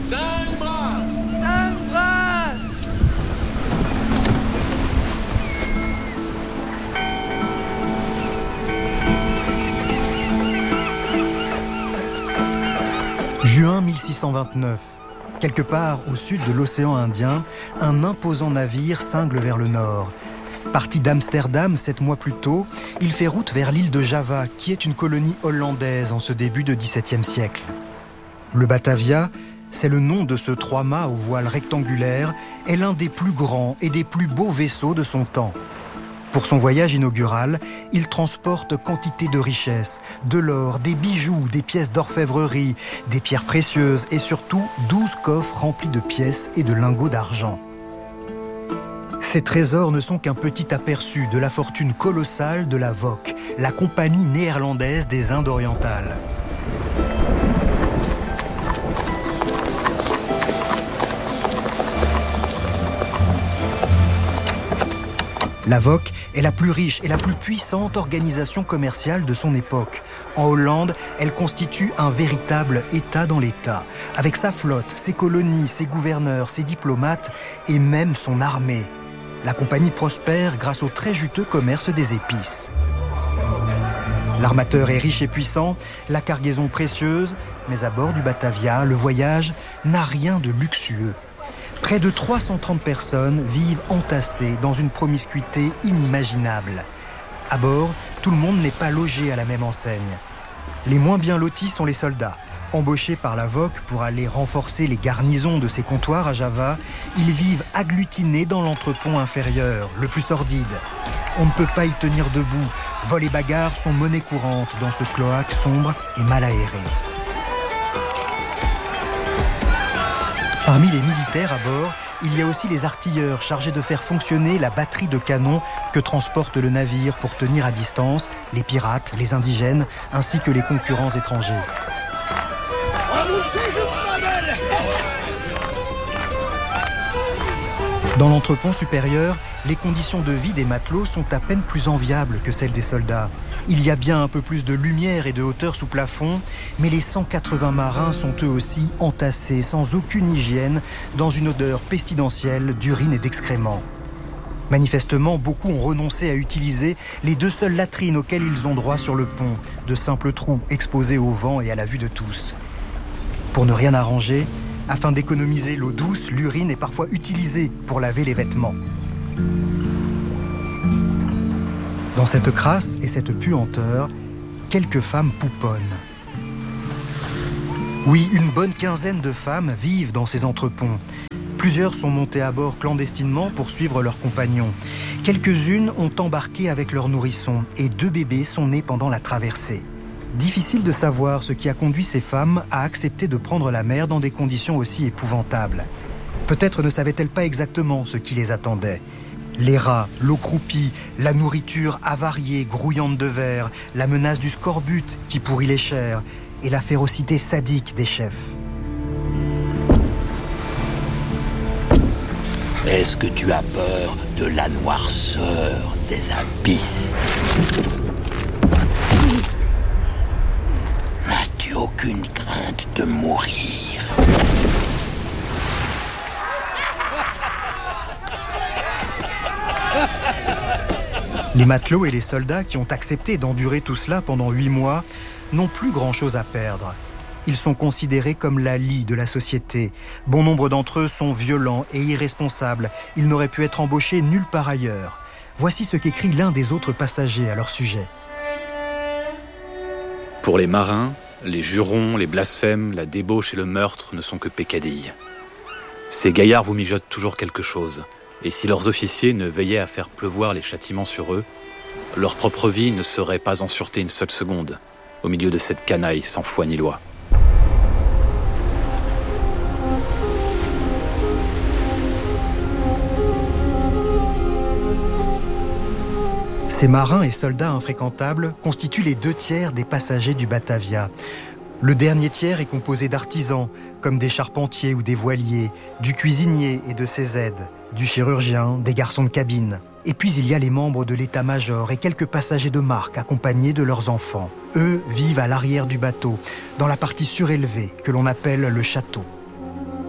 5 brasses! 5 brasses! Juin 1629. Quelque part au sud de l'océan Indien, un imposant navire cingle vers le nord. Parti d'Amsterdam 7 mois plus tôt, il fait route vers l'île de Java, qui est une colonie hollandaise en ce début de XVIIe siècle. Le Batavia, c'est le nom de ce 3-mâts aux voiles rectangulaires, est l'un des plus grands et des plus beaux vaisseaux de son temps. Pour son voyage inaugural, il transporte quantité de richesses, de l'or, des bijoux, des pièces d'orfèvrerie, des pierres précieuses et surtout 12 coffres remplis de pièces et de lingots d'argent. Ces trésors ne sont qu'un petit aperçu de la fortune colossale de la VOC, la compagnie néerlandaise des Indes orientales. La VOC est la plus riche et la plus puissante organisation commerciale de son époque. En Hollande, elle constitue un véritable État dans l'État, avec sa flotte, ses colonies, ses gouverneurs, ses diplomates et même son armée. La compagnie prospère grâce au très juteux commerce des épices. L'armateur est riche et puissant, la cargaison précieuse, mais à bord du Batavia, le voyage n'a rien de luxueux. Près de 330 personnes vivent entassées dans une promiscuité inimaginable. À bord, tout le monde n'est pas logé à la même enseigne. Les moins bien lotis sont les soldats. Embauchés par la VOC pour aller renforcer les garnisons de ses comptoirs à Java, ils vivent agglutinés dans l'entrepont inférieur, le plus sordide. On ne peut pas y tenir debout. Vols et bagarres sont monnaie courante dans ce cloaque sombre et mal aéré. Parmi les militaires à bord, il y a aussi les artilleurs chargés de faire fonctionner la batterie de canons que transporte le navire pour tenir à distance les pirates, les indigènes, ainsi que les concurrents étrangers. Dans l'entrepont supérieur, les conditions de vie des matelots sont à peine plus enviables que celles des soldats. Il y a bien un peu plus de lumière et de hauteur sous plafond, mais les 180 marins sont eux aussi entassés sans aucune hygiène dans une odeur pestilentielle d'urine et d'excréments. Manifestement, beaucoup ont renoncé à utiliser les 2 seules latrines auxquelles ils ont droit sur le pont, de simples trous exposés au vent et à la vue de tous. Pour ne rien arranger, afin d'économiser l'eau douce, l'urine est parfois utilisée pour laver les vêtements. Dans cette crasse et cette puanteur, quelques femmes pouponnent. Oui, une bonne quinzaine de femmes vivent dans ces entreponts. Plusieurs sont montées à bord clandestinement pour suivre leurs compagnons. Quelques-unes ont embarqué avec leurs nourrissons et 2 bébés sont nés pendant la traversée. Difficile de savoir ce qui a conduit ces femmes à accepter de prendre la mer dans des conditions aussi épouvantables. Peut-être ne savaient-elles pas exactement ce qui les attendait. Les rats, l'eau croupie, la nourriture avariée, grouillante de vers, la menace du scorbut qui pourrit les chairs et la férocité sadique des chefs. Est-ce que tu as peur de la noirceur des abysses ? N'as-tu aucune crainte de mourir ? Les matelots et les soldats qui ont accepté d'endurer tout cela pendant 8 mois n'ont plus grand-chose à perdre. Ils sont considérés comme la lie de la société. Bon nombre d'entre eux sont violents et irresponsables. Ils n'auraient pu être embauchés nulle part ailleurs. Voici ce qu'écrit l'un des autres passagers à leur sujet. Pour les marins, les jurons, les blasphèmes, la débauche et le meurtre ne sont que peccadilles. Ces gaillards vous mijotent toujours quelque chose. Et si leurs officiers ne veillaient à faire pleuvoir les châtiments sur eux, leur propre vie ne serait pas en sûreté une seule seconde, au milieu de cette canaille sans foi ni loi. Ces marins et soldats infréquentables constituent les 2 tiers des passagers du Batavia. Le dernier tiers est composé d'artisans, comme des charpentiers ou des voiliers, du cuisinier et de ses aides, du chirurgien, des garçons de cabine. Et puis il y a les membres de l'état-major et quelques passagers de marque accompagnés de leurs enfants. Eux vivent à l'arrière du bateau, dans la partie surélevée que l'on appelle le château.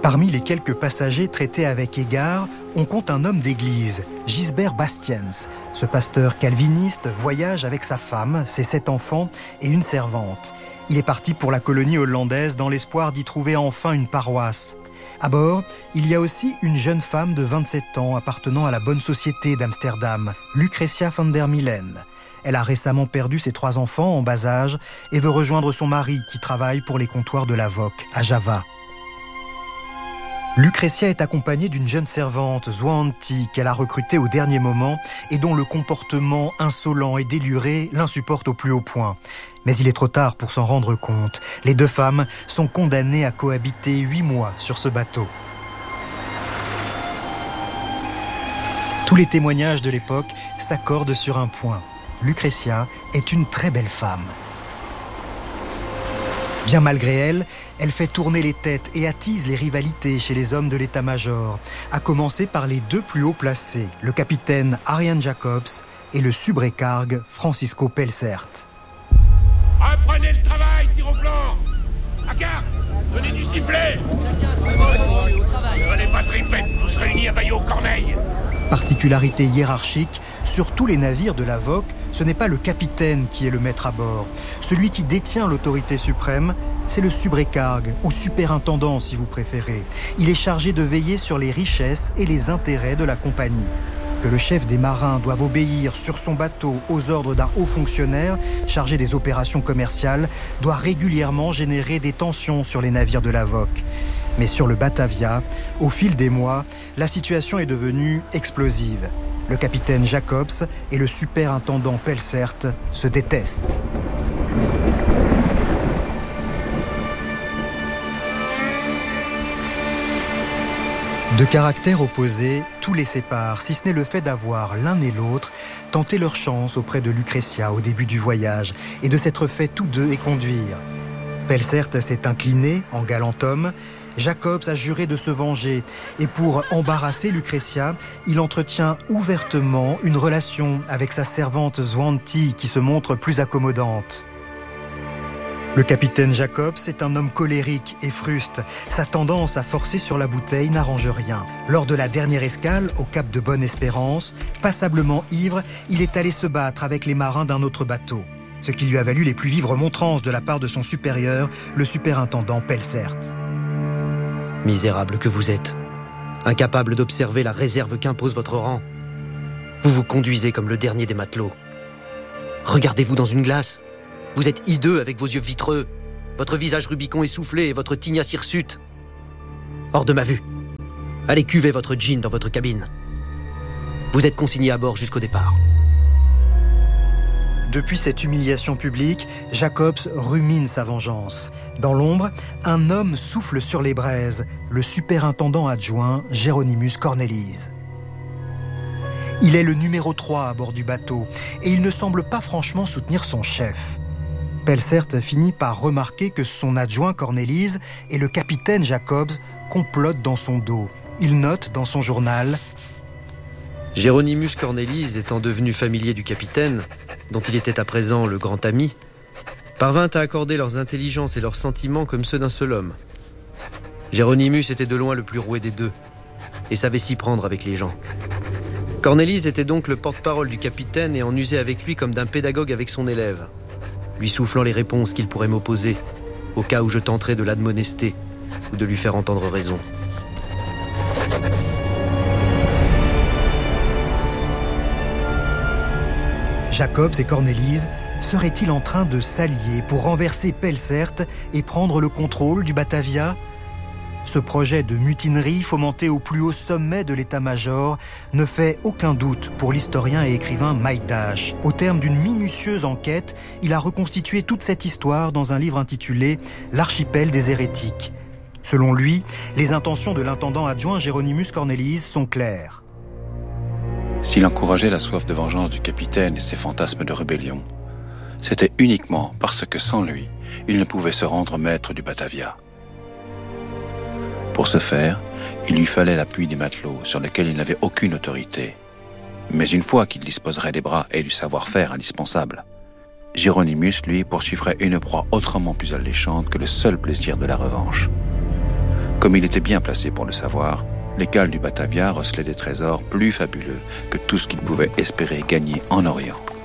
Parmi les quelques passagers traités avec égard, on compte un homme d'église, Gisbert Bastiens. Ce pasteur calviniste voyage avec sa femme, ses 7 enfants et une servante. Il est parti pour la colonie hollandaise dans l'espoir d'y trouver enfin une paroisse. À bord, il y a aussi une jeune femme de 27 ans appartenant à la bonne société d'Amsterdam, Lucretia van der Milen. Elle a récemment perdu ses 3 enfants en bas âge et veut rejoindre son mari qui travaille pour les comptoirs de la VOC à Java. Lucretia est accompagnée d'une jeune servante, Zwanti, qu'elle a recrutée au dernier moment et dont le comportement insolent et déluré l'insupporte au plus haut point. Mais il est trop tard pour s'en rendre compte. Les 2 femmes sont condamnées à cohabiter 8 mois sur ce bateau. Tous les témoignages de l'époque s'accordent sur un point. Lucretia est une très belle femme. Bien malgré elle, elle fait tourner les têtes et attise les rivalités chez les hommes de l'état-major, à commencer par les 2 plus haut placés, le capitaine Arjan Jacobs et le subrécargue Francisco Pelsaert. Reprenez le travail, tir au flanc. À carte, venez du sifflet. Venez pas tripette, tous réunis à Bayeux-Corneille. Particularité hiérarchique, sur tous les navires de la VOC, ce n'est pas le capitaine qui est le maître à bord. Celui qui détient l'autorité suprême, c'est le subrécargue, ou superintendant si vous préférez. Il est chargé de veiller sur les richesses et les intérêts de la compagnie. Que le chef des marins doive obéir sur son bateau aux ordres d'un haut fonctionnaire chargé des opérations commerciales doit régulièrement générer des tensions sur les navires de la VOC. Mais sur le Batavia, au fil des mois, la situation est devenue explosive. Le capitaine Jacobs et le superintendant Pelsaert se détestent. De caractères opposés, tout les sépare, si ce n'est le fait d'avoir l'un et l'autre tenté leur chance auprès de Lucretia au début du voyage et de s'être fait tous 2 éconduire. Pelsaert s'est incliné en galant homme. Jacobs a juré de se venger et pour embarrasser Lucretia, il entretient ouvertement une relation avec sa servante Zwanti qui se montre plus accommodante. Le capitaine Jacobs est un homme colérique et fruste. Sa tendance à forcer sur la bouteille n'arrange rien. Lors de la dernière escale, au cap de Bonne-Espérance, passablement ivre, il est allé se battre avec les marins d'un autre bateau. Ce qui lui a valu les plus vives remontrances de la part de son supérieur, le superintendant Pelsaert. Misérable que vous êtes, incapable d'observer la réserve qu'impose votre rang. Vous vous conduisez comme le dernier des matelots. Regardez-vous dans une glace. Vous êtes hideux avec vos yeux vitreux, votre visage Rubicon essoufflé et votre tignasse hirsute. Hors de ma vue. Allez cuver votre gin dans votre cabine. Vous êtes consigné à bord jusqu'au départ. Depuis cette humiliation publique, Jacobs rumine sa vengeance. Dans l'ombre, un homme souffle sur les braises, le superintendant adjoint Géronymus Cornelis. Il est le numéro 3 à bord du bateau et il ne semble pas franchement soutenir son chef. Pelsaert finit par remarquer que son adjoint Cornelis et le capitaine Jacobs complotent dans son dos. Il note dans son journal « Géronymus Cornelis, étant devenu familier du capitaine, dont il était à présent le grand ami, parvint à accorder leurs intelligences et leurs sentiments comme ceux d'un seul homme. Géronymus était de loin le plus roué des 2 et savait s'y prendre avec les gens. Cornelis était donc le porte-parole du capitaine et en usait avec lui comme d'un pédagogue avec son élève, lui soufflant les réponses qu'il pourrait m'opposer, au cas où je tenterais de l'admonester ou de lui faire entendre raison. Jacobs et Cornelis seraient-ils en train de s'allier pour renverser Pelsaert et prendre le contrôle du Batavia ? Ce projet de mutinerie fomenté au plus haut sommet de l'état-major ne fait aucun doute pour l'historien et écrivain Mike Dash. Au terme d'une minutieuse enquête, il a reconstitué toute cette histoire dans un livre intitulé « L'archipel des hérétiques ». Selon lui, les intentions de l'intendant adjoint Géronymus Cornelis sont claires. S'il encourageait la soif de vengeance du capitaine et ses fantasmes de rébellion, c'était uniquement parce que sans lui, il ne pouvait se rendre maître du Batavia. Pour ce faire, il lui fallait l'appui des matelots sur lesquels il n'avait aucune autorité. Mais une fois qu'il disposerait des bras et du savoir-faire indispensables, Géronymus, lui, poursuivrait une proie autrement plus alléchante que le seul plaisir de la revanche. Comme il était bien placé pour le savoir, les cales du Batavia recelaient des trésors plus fabuleux que tout ce qu'il pouvait espérer gagner en Orient.